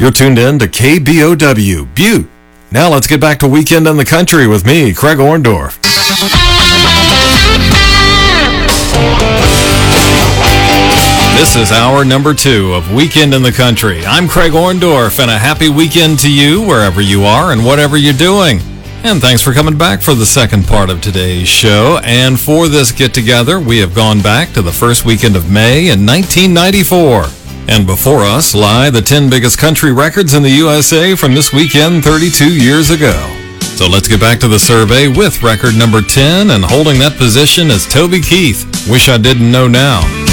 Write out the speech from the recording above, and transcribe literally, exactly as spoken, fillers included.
You're tuned in to K B O W, Butte. Now let's get back to Weekend in the Country with me, Craig Orndorff. This is hour number two of Weekend in the Country. I'm Craig Orndorff, and a happy weekend to you wherever you are and whatever you're doing. And thanks for coming back for the second part of today's show. And for this get-together, we have gone back to the first weekend of May in nineteen ninety-four. And before us lie the ten biggest country records in the U S A from this weekend thirty-two years ago. So let's get back to the survey with record number ten, and holding that position is Toby Keith, Wish I Didn't Know Now.